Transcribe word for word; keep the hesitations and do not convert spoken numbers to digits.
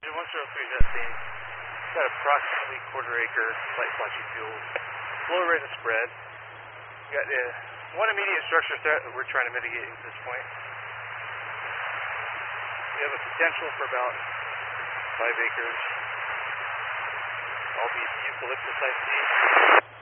Engine one zero three is that same. It's got approximately quarter acre light flashy fuel. Flow rate of spread. We got uh, one immediate structure threat that we're trying to mitigate at this point. We have a potential for about five acres. All be eucalyptus I C.